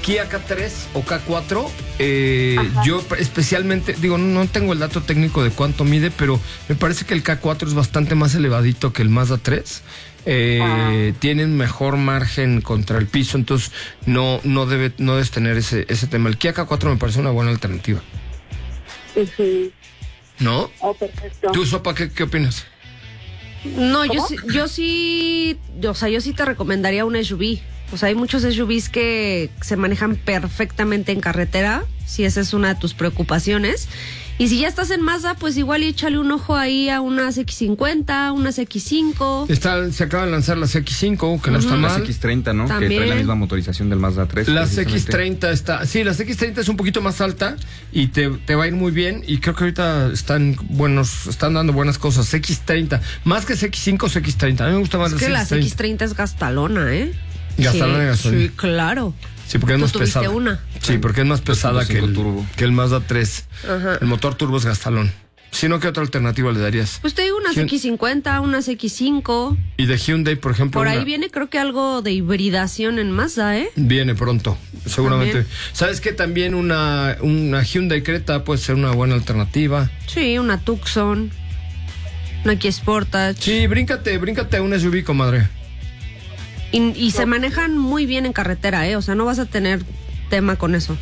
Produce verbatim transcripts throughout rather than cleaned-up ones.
Kia K tres o K cuatro, eh, yo especialmente, digo, no tengo el dato técnico de cuánto mide, pero me parece que el K cuatro es bastante más elevadito que el Mazda tres. Eh, ah. Tienen mejor margen contra el piso, entonces no no debe no debes tener ese ese tema. El Kia K cuatro me parece una buena alternativa. Uh-huh. ¿No? Oh, perfecto. ¿Tú, Sopa, qué, qué opinas? No, yo, yo sí, o sea, yo sí te recomendaría un S U V. O sea, hay muchos S U Vs que se manejan perfectamente en carretera, si esa es una de tus preocupaciones. Y si ya estás en Mazda, pues igual échale un ojo ahí a unas X cincuenta, unas X cinco. Está, se acaba de lanzar las X cinco, que uh-huh. no está mal. Las X treinta, ¿no? También. Que trae la misma motorización del Mazda tres. Las X treinta está... Sí, las X treinta es un poquito más alta y te, te va a ir muy bien. Y creo que ahorita están buenos, están dando buenas cosas. X treinta. Más que X cinco, X treinta. A mí me gusta más es las que X treinta. las X treinta es gastalona, ¿eh? Gastalona de gasolina. Sí, claro. Sí, porque es más pesada. Una. Sí, porque es más pesada que el, turbo. que el Mazda tres. Ajá. El motor turbo es gastalón. Si no, ¿qué otra alternativa le darías? Pues te digo unas Hyun- X cincuenta, unas X cinco. Y de Hyundai, por ejemplo. Por ahí una... viene, creo que algo de hibridación en Mazda, ¿eh? Viene pronto, seguramente. También. ¿Sabes qué? También una, una Hyundai Creta puede ser una buena alternativa. Sí, una Tucson, una Kia Sportage. Sí, bríncate, bríncate a un S U V, comadre. Y, y se manejan muy bien en carretera, ¿eh? O sea, no vas a tener tema con eso.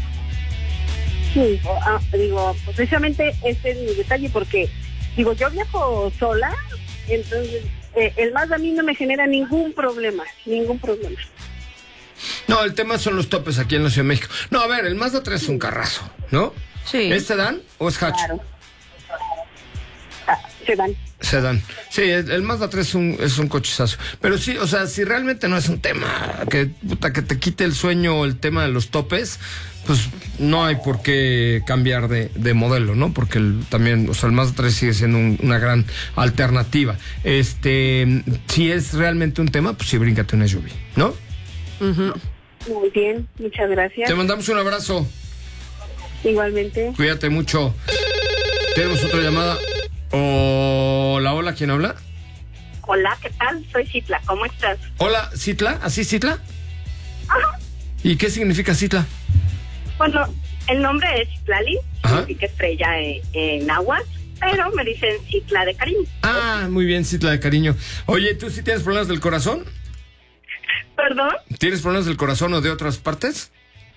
Sí, ah, digo, precisamente ese es mi detalle, porque, digo, yo viajo sola, entonces eh, el Mazda a mí no me genera ningún problema, ningún problema. No, el tema son los topes aquí en la Ciudad de México. No, a ver, el Mazda tres es un carrazo, ¿no? Sí. ¿Es sedán o es hatch? Claro. Ah, sedán. Sedán. Sí, el, el Mazda tres es un, es un cochizazo. Pero sí, o sea, si realmente no es un tema que, puta, que te quite el sueño el tema de los topes, pues no hay por qué cambiar de, de modelo, ¿no? Porque el, también, o sea, el Mazda tres sigue siendo un, una gran alternativa. Este, si es realmente un tema, pues sí, bríncate un S U V, ¿no? Uh-huh. Muy bien, muchas gracias. Te mandamos un abrazo. Igualmente. Cuídate mucho. Tenemos otra llamada. Hola, hola, ¿quién habla? Hola, ¿qué tal? Soy Citla, ¿cómo estás? Hola, ¿Citla? ¿Así Citla? Ajá. ¿Y qué significa Citla? Bueno, el nombre es Citlali, significa estrella en, en náhuatl, pero me dicen Citla de cariño. Ah, muy bien, Citla de cariño. Oye, ¿tú sí tienes problemas del corazón? ¿Perdón? ¿Tienes problemas del corazón o de otras partes?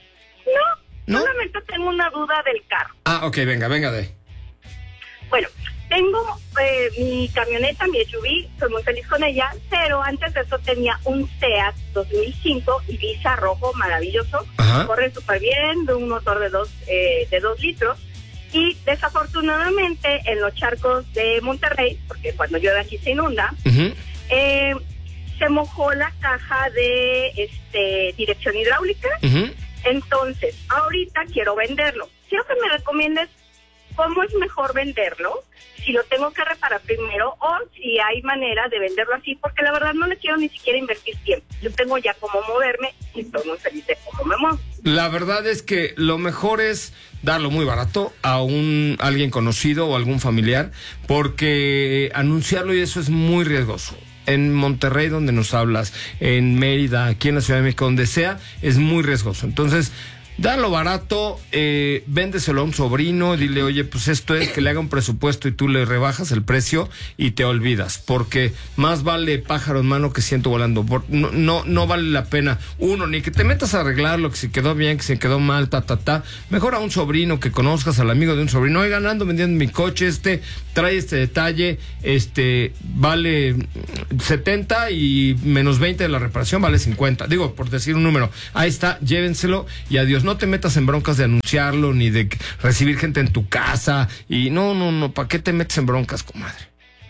No, ¿No? solamente tengo una duda del carro. Ah, ok, venga, venga de. Bueno, tengo eh, mi camioneta, mi S U V, soy muy feliz con ella, pero antes de eso tenía un SEAT dos mil cinco Ibiza rojo maravilloso. Ajá. Corre súper bien, de un motor de dos, eh, de dos litros. Y desafortunadamente en los charcos de Monterrey, porque cuando llueve aquí se inunda, Uh-huh. eh, se mojó la caja de este dirección hidráulica. Uh-huh. Entonces, ahorita quiero venderlo. Quiero que me recomiendes cómo es mejor venderlo, si lo tengo que reparar primero o si hay manera de venderlo así, porque la verdad no le quiero ni siquiera invertir tiempo. Yo tengo ya cómo moverme y estoy muy feliz de cómo me muevo. La verdad es que lo mejor es darlo muy barato a un alguien conocido o algún familiar, porque anunciarlo y eso es muy riesgoso. En Monterrey, donde nos hablas, en Mérida, aquí en la Ciudad de México, donde sea, es muy riesgoso. Entonces, dalo barato, eh, véndeselo a un sobrino, dile, oye, pues esto es, que le haga un presupuesto y tú le rebajas el precio y te olvidas, porque más vale pájaro en mano que ciento volando. Por, no, no, no vale la pena, uno, ni que te metas a arreglarlo, que si quedó bien, que si quedó mal, ta, ta, ta. Mejor a un sobrino que conozcas, al amigo de un sobrino, oigan, ando vendiendo mi coche, este, trae este detalle, este, vale setenta y menos veinte de la reparación, vale cincuenta. Digo, por decir un número, ahí está, llévenselo y adiós. No te metas en broncas de anunciarlo, ni de recibir gente en tu casa. Y no, no, no, ¿para qué te metes en broncas, comadre?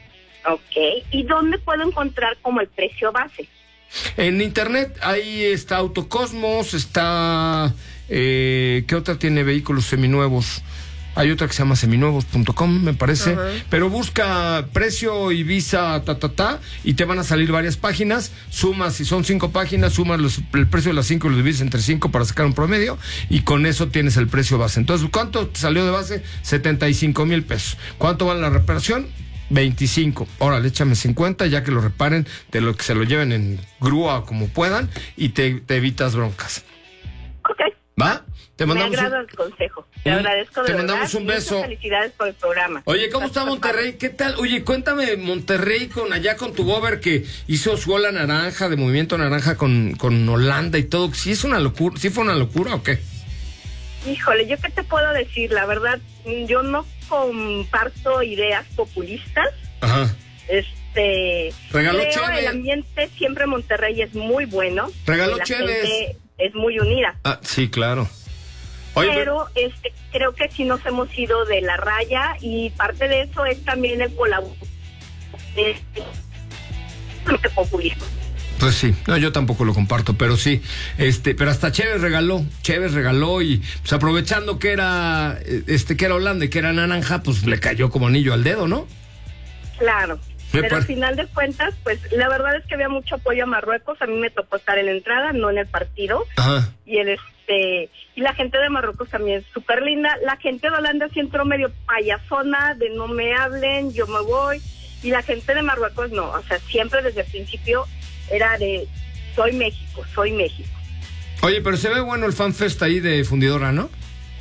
Ok, ¿y dónde puedo encontrar como el precio base? En internet, ahí está Autocosmos, está... Eh, ¿qué otra tiene vehículos seminuevos? Hay otra que se llama seminuevos punto com, me parece. Uh-huh. Pero busca precio Ibiza, ta, ta, ta, y te van a salir varias páginas. Sumas, si son cinco páginas, sumas los, el precio de las cinco y lo divides entre cinco para sacar un promedio. Y con eso tienes el precio base. Entonces, ¿cuánto te salió de base? setenta y cinco mil pesos. ¿Cuánto vale la reparación? veinticinco. Órale, échame cincuenta, ya que lo reparen, de lo que se lo lleven en grúa o como puedan, y te, te evitas broncas. ¿Va? Te mandamos Me agrada un... el consejo. Te un... agradezco de Te verdad. mandamos un beso. Muchas felicidades por el programa. Oye, ¿cómo está Monterrey? ¿Qué tal? Oye, cuéntame Monterrey con allá con tu gober que hizo su ola naranja, de Movimiento Naranja con, con Holanda y todo. ¿Sí es una locura? ¿Sí fue una locura o qué? Híjole, ¿yo qué te puedo decir? La verdad, yo no comparto ideas populistas. Ajá. Este... Regaló creo cheve. el ambiente siempre en Monterrey es muy bueno. Regaló la cheves. gente es muy unida. Ah, sí, claro. Oye, pero, pero este creo que sí nos hemos ido de la raya y parte de eso es también el colaborar este, populismo. Pues sí, no, yo tampoco lo comparto, pero sí, este, pero hasta Chévez regaló, Chévez regaló y pues aprovechando que era, este, que era Holanda y que era naranja, pues le cayó como anillo al dedo, ¿no? Claro. Me Pero par... al final de cuentas, pues la verdad es que había mucho apoyo a Marruecos. A mí me tocó estar en la entrada, no en el partido. Ajá. Y el este y la gente de Marruecos también es súper linda. La gente de Holanda sí entró medio payasona, de no me hablen, yo me voy. Y la gente de Marruecos no. O sea, siempre desde el principio era de soy México, soy México. Oye, pero se ve bueno el fanfest ahí de Fundidora, ¿no?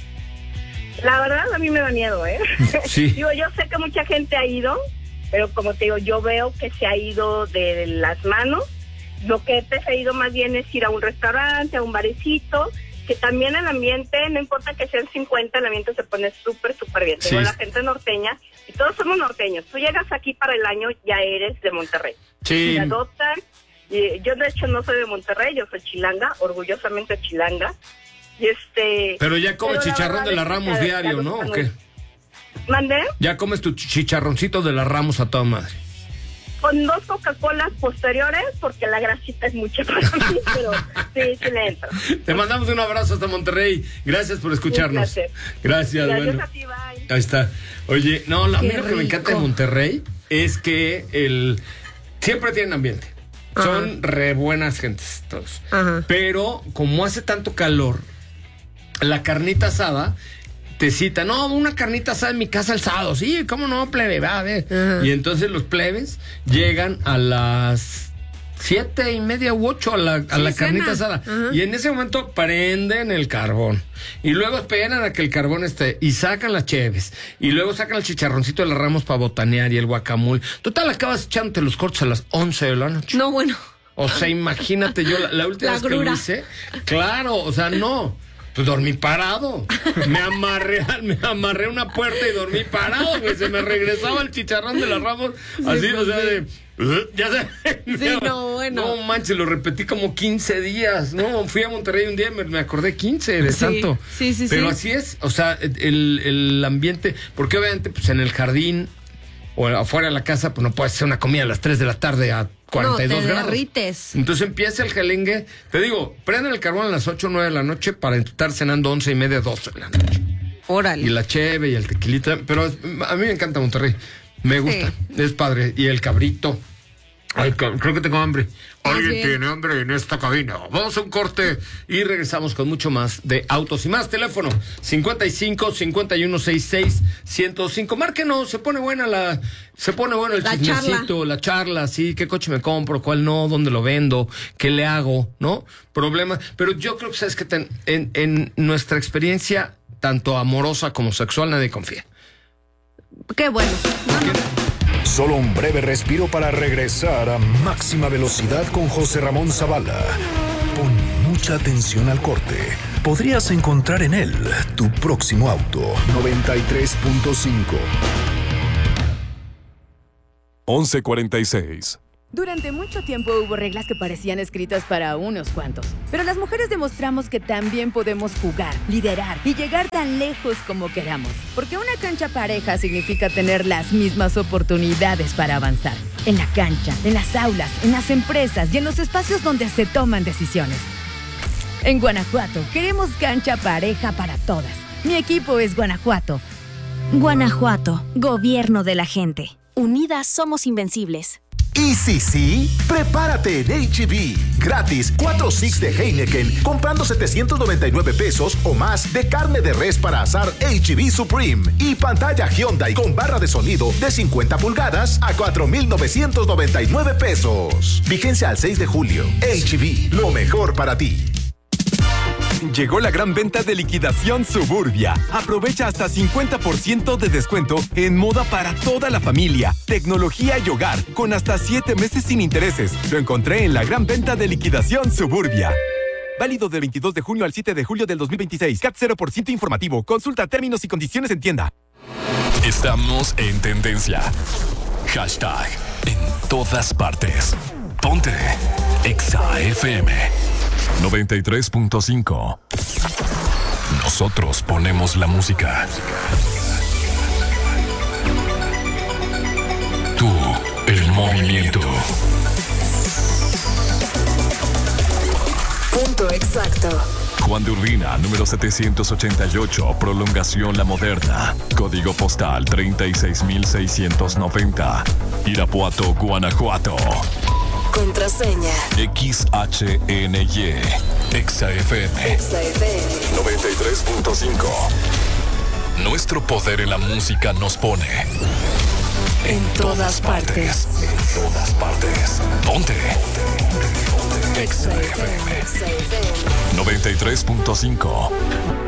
La verdad a mí me da miedo, ¿eh? Sí. Digo, yo sé que mucha gente ha ido, pero como te digo, yo veo que se ha ido de las manos. Lo que he preferido más bien es ir a un restaurante, a un barecito, que también el ambiente, no importa que sean cincuenta, el ambiente se pone súper, súper bien. Sí. Tengo la gente norteña, y todos somos norteños. Tú llegas aquí para el año, ya eres de Monterrey. Sí. Te adoptan. Y yo, de hecho, no soy de Monterrey, yo soy chilanga, orgullosamente chilanga. Y este... Pero ya comes pero chicharrón de la Ramos ya, diario, ya ¿no? ¿O muy... qué? ¿Mandé? Ya comes tu chicharroncito de la Ramos a toda madre. Con dos Coca-Colas posteriores, porque la grasita es mucha para mí, pero sí, sí le entro. Te mandamos un abrazo hasta Monterrey. Gracias por escucharnos. Un Gracias, y bueno. adiós a ti, bye. Ahí está. Oye, no, a mí Qué lo que me encanta de rico. Monterrey es que el siempre tienen ambiente. Ajá. Son re buenas gentes todos. Ajá. Pero como hace tanto calor, la carnita asada te cita, no, una carnita asada en mi casa el sábado. Sí, cómo no, plebe, va a ver. Ajá. Y entonces los plebes llegan a las siete y media u ocho a la, a Sí, la cena. carnita asada. Ajá. Y en ese momento prenden el carbón. Y luego esperan a que el carbón esté. Y sacan las cheves. Y luego sacan el chicharroncito de las Ramos para botanear y el guacamole. Total, acabas echándote los cortes a las once de la noche. No, bueno. O sea, imagínate, yo la, la última La vez que lo grura. hice, claro, o sea, no. Pues dormí parado. Me amarré, me amarré una puerta y dormí parado, güey. Se me regresaba el chicharrón de las Ramos. Así, pues o sea, de. "Uh", ya sé. Sí, no, bueno. No manches, lo repetí como quince días. No, fui a Monterrey un día y me, me acordé quince de Sí, tanto. sí, sí, Pero sí. así es, o sea, el, el ambiente. Porque obviamente, pues en el jardín o afuera de la casa, pues no puedes hacer una comida a las tres de la tarde a cuarenta y dos no, te grados. derrites. Entonces empieza el gelengue. Te digo, prenden el carbón a las ocho o nueve de la noche para estar cenando once y media, doce de la noche. Órale. Y la cheve y el tequilita. Pero a mí me encanta Monterrey. Me gusta. Sí. Es padre. Y el cabrito. Ay, creo que tengo hambre. Alguien bien. tiene hambre en esta cabina. Vamos a un corte y regresamos con mucho más de autos y más. Teléfono cincuenta y cinco, cincuenta y uno, sesenta y seis, ciento cinco. Márquenos, se pone buena la, se pone bueno el La chismecito, la charla, sí, qué coche me compro, cuál no, dónde lo vendo, qué le hago, ¿no? Problemas. Pero yo creo que sabes que ten- en, en nuestra experiencia, tanto amorosa como sexual, nadie confía. Qué bueno. Solo un breve respiro para regresar a máxima velocidad con José Ramón Zavala. Pon mucha atención al corte. Podrías encontrar en él tu próximo auto. noventa y tres punto cinco. once cuarenta y seis. Durante mucho tiempo hubo reglas que parecían escritas para unos cuantos. Pero las mujeres demostramos que también podemos jugar, liderar y llegar tan lejos como queramos. Porque una cancha pareja significa tener las mismas oportunidades para avanzar. En la cancha, en las aulas, en las empresas y en los espacios donde se toman decisiones. En Guanajuato queremos cancha pareja para todas. Mi equipo es Guanajuato. Guanajuato, gobierno de la gente. Unidas somos invencibles. Y si sí, prepárate en H E B. Gratis, cuatro six de Heineken, comprando setecientos noventa y nueve pesos o más de carne de res para asar H E B Supreme. Y pantalla Hyundai con barra de sonido de cincuenta pulgadas a cuatro mil novecientos noventa y nueve pesos. Vigencia al seis de julio. H E B, lo mejor para ti. Llegó la gran venta de liquidación Suburbia. Aprovecha hasta cincuenta por ciento de descuento en moda para toda la familia, tecnología y hogar, con hasta siete meses sin intereses. Lo encontré en la gran venta de liquidación Suburbia. Válido del veintidós de junio al siete de julio del dos mil veintiséis. C A T cero por ciento informativo. Consulta términos y condiciones en tienda. Estamos en tendencia. Hashtag en todas partes. Ponte Exa F M noventa y tres punto cinco. Nosotros ponemos la música. Tú, el movimiento. Punto exacto. Juan de Urbina, número setecientos ochenta y ocho, prolongación La Moderna. Código postal treinta y seis mil seiscientos noventa. Irapuato, Guanajuato. Contraseña X H N Y. Exa F M Exa F M noventa y tres punto cinco. Nuestro poder en la música nos pone en, en todas, todas partes. partes. En todas partes. Ponte. Exa F M noventa y tres punto cinco.